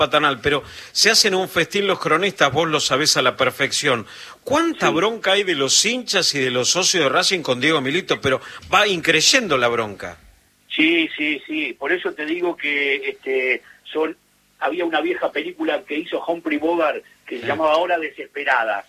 paternal, pero se hacen un festín los cronistas, vos lo sabés a la perfección. ¿Cuánta bronca hay de los hinchas y de los socios de Racing con Diego Milito? Pero va increyendo la bronca. Sí, por eso te digo que había una vieja película que hizo Humphrey Bogart que se llamaba Hora Desesperada,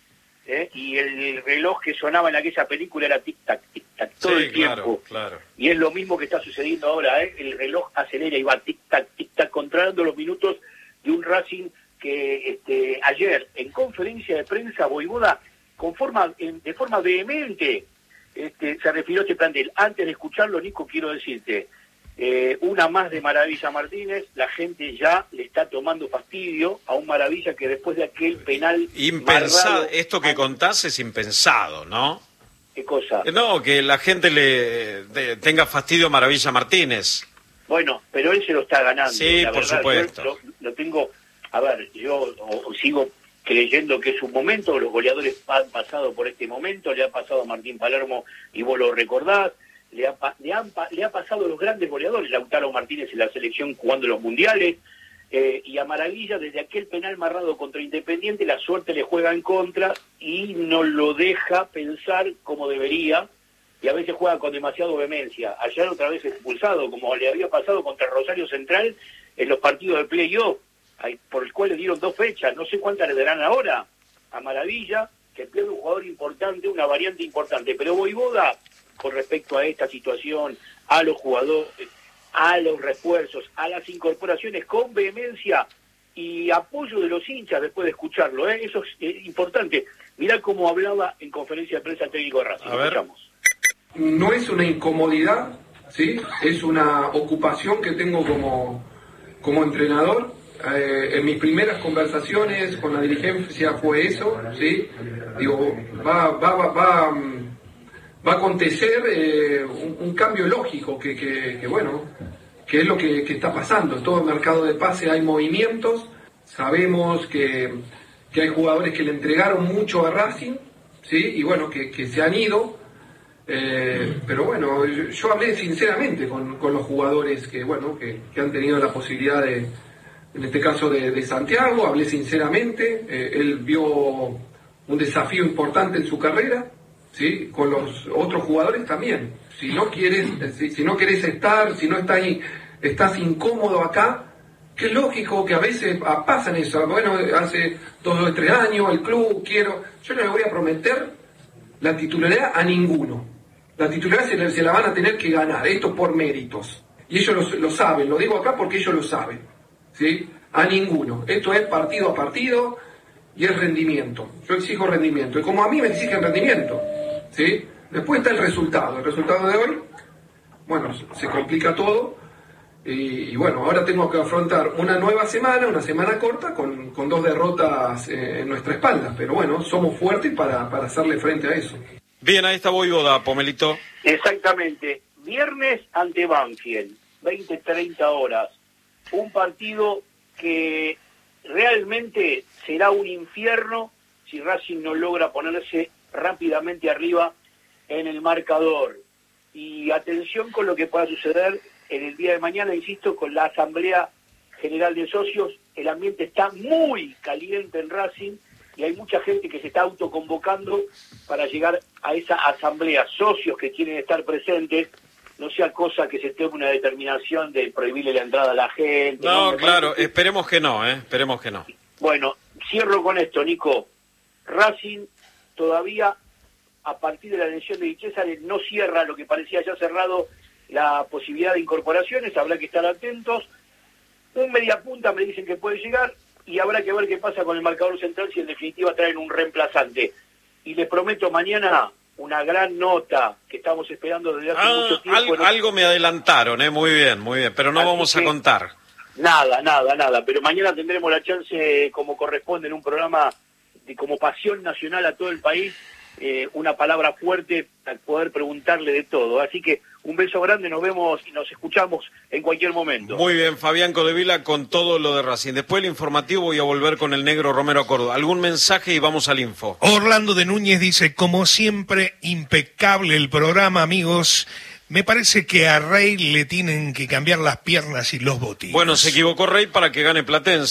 y el reloj que sonaba en aquella película era tic-tac, tic-tac, todo el tiempo. Claro. Y es lo mismo que está sucediendo ahora, el reloj acelera y va tic-tac, tic-tac, controlando los minutos de un Racing que ayer, en conferencia de prensa, Voivoda, de forma vehemente, se refirió a este plantel. Antes de escucharlo, Nico, quiero decirte, una más de Maravilla Martínez, la gente ya le está tomando fastidio a un Maravilla que después de aquel penal impensado, esto que contás es impensado, ¿no? ¿Qué cosa? No, que la gente tenga fastidio a Maravilla Martínez. Bueno, pero él se lo está ganando. Sí, por supuesto. Yo lo tengo, a ver, yo sigo creyendo que es un momento, los goleadores han pasado por este momento, le ha pasado a Martín Palermo y vos lo recordás, le ha pasado a los grandes goleadores, Lautaro Martínez en la selección jugando los mundiales, y a Maravilla desde aquel penal marrado contra Independiente la suerte le juega en contra y no lo deja pensar como debería, y a veces juega con demasiada vehemencia. Ayer otra vez expulsado, como le había pasado contra Rosario Central en los partidos de play-off, por el cual le dieron 2 fechas, no sé cuántas le darán ahora a Maravilla, que pierde un jugador importante, una variante importante, pero Voivoda, con respecto a esta situación, a los jugadores, a los refuerzos, a las incorporaciones, con vehemencia y apoyo de los hinchas después de escucharlo, eso es importante. Mirá cómo hablaba en conferencia de prensa el técnico de Racing. Escuchamos. No es una incomodidad, ¿sí? Es una ocupación que tengo como entrenador. En mis primeras conversaciones con la dirigencia fue eso, ¿sí? Digo, va a acontecer un cambio lógico que es lo que está pasando. En todo el mercado de pase hay movimientos, sabemos que hay jugadores que le entregaron mucho a Racing, ¿sí? Y bueno, que se han ido, pero bueno, yo hablé sinceramente con los jugadores que han tenido la posibilidad en este caso de Santiago, hablé sinceramente, él vio un desafío importante en su carrera, ¿sí? Con los otros jugadores también. Si no querés estar, si no estás incómodo acá, que es lógico que a veces pasan eso. Bueno, hace 2 o 3 años el club, yo no le voy a prometer la titularidad a ninguno. La titularidad se la van a tener que ganar, esto por méritos. Y ellos lo saben, lo digo acá porque ellos lo saben. ¿Sí? A ninguno. Esto es partido a partido y es rendimiento. Yo exijo rendimiento. Y como a mí me exigen rendimiento, ¿sí? Después está el resultado. El resultado de hoy, bueno, se complica todo. Y bueno, ahora tengo que afrontar una nueva semana, una semana corta, con 2 derrotas en nuestra espalda. Pero bueno, somos fuertes para hacerle frente a eso. Bien, ahí está Voivoda, Pomelito. Exactamente. Viernes ante Banfield, 20-30 horas. Un partido que realmente será un infierno si Racing no logra ponerse rápidamente arriba en el marcador. Y atención con lo que pueda suceder en el día de mañana, insisto, con la Asamblea General de Socios. El ambiente está muy caliente en Racing y hay mucha gente que se está autoconvocando para llegar a esa asamblea. Socios que quieren estar presentes, no sea cosa que se tome una determinación de prohibirle la entrada a la gente. No, claro, esperemos que no, esperemos que no. Bueno, cierro con esto, Nico. Racing todavía, a partir de la elección de Di César, no cierra lo que parecía ya cerrado, la posibilidad de incorporaciones, habrá que estar atentos. Un mediapunta me dicen que puede llegar y habrá que ver qué pasa con el marcador central, si en definitiva traen un reemplazante. Y les prometo mañana una gran nota que estamos esperando desde hace mucho tiempo. Algo me adelantaron, muy bien, pero no vamos a contar. Nada, pero mañana tendremos la chance, como corresponde en un programa como pasión nacional a todo el país, una palabra fuerte al poder preguntarle de todo. Así que un beso grande, nos vemos y nos escuchamos en cualquier momento. Muy bien, Fabián Codevila, con todo lo de Racing. Después del informativo voy a volver con el negro Romero Córdoba. ¿Algún mensaje y vamos al info? Orlando de Núñez dice, como siempre, impecable el programa, amigos. Me parece que a Rey le tienen que cambiar las piernas y los botines. Bueno, se equivocó Rey para que gane Platense.